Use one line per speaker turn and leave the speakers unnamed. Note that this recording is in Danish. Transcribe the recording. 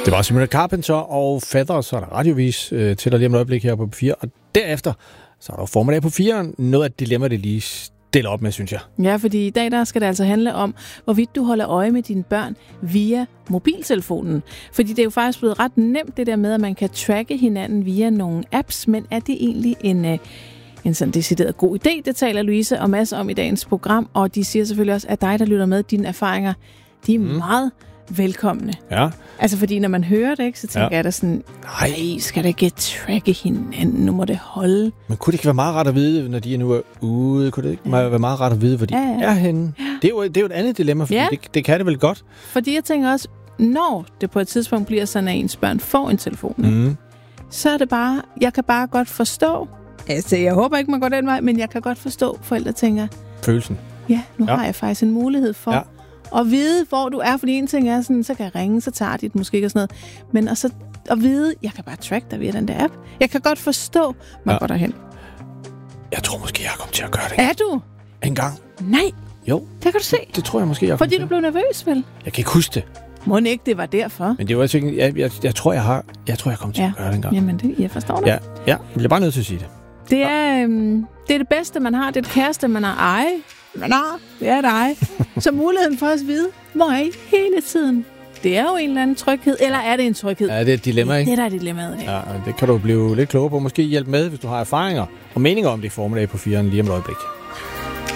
Det var Sabrina Carpenter og Feather, så er der radiovis til dig lige om et øjeblik her på P4. Og derefter, så er der formiddag på 4. Noget af dilemma, det lige stiller op med, synes jeg.
Ja, fordi i dag der skal det altså handle om, hvorvidt du holder øje med dine børn via mobiltelefonen. Fordi det er jo faktisk blevet ret nemt, det der med, at man kan tracke hinanden via nogle apps, men er det egentlig en sådan decideret god idé? Det taler Louise og Mads om i dagens program, og de siger selvfølgelig også, at dig, der lytter med, dine erfaringer, de er meget velkomne.
Ja.
Altså, fordi når man hører det, ikke, så tænker jeg da sådan, nej, skal det ikke tracke hinanden? Nu må det holde.
Men kunne det ikke være meget rart at vide, når de nu er ude? Kunne det ikke være meget rart at vide, hvor de er henne? Ja. Det er jo et andet dilemma, fordi det kan det vel godt.
Fordi jeg tænker også, når det på et tidspunkt bliver sådan, at ens børn får en telefon, så er det bare, jeg kan bare godt forstå, altså jeg håber ikke, man går den vej, men jeg kan godt forstå, forældre tænker,
følelsen.
Ja, nu har jeg faktisk en mulighed for at vide, hvor du er, fordi en ting er sådan, så kan jeg ringe, så tager de det måske ikke og sådan noget. Men også at vide, jeg kan bare track dig via den der app. Jeg kan godt forstå, man går derhen.
Jeg tror måske, jeg kommer til at gøre det.
Er du?
En gang.
Nej.
Jo.
Det kan du se.
Det tror jeg måske, jeg
fordi du blev nervøs, vel?
Jeg kan ikke huske det.
Må ikke, det var derfor.
Men det var altså ikke, jeg tror, jeg kommer til at gøre det en gang.
Jamen, jeg forstår det.
Ja, jeg bliver bare nødt til at sige det.
Det er det bedste, man har. Det er det kæreste, man har eje. Det er dig. Så muligheden for at vide, hvor er I hele tiden? Det er jo en eller anden tryghed. Eller er det en tryghed?
Ja, det er et dilemma, ikke?
Det er der et dilemma.
Ja, det kan du blive lidt klogere på. Måske hjælpe med, hvis du har erfaringer og meninger om det i formiddag på 4'eren lige om et øjeblik.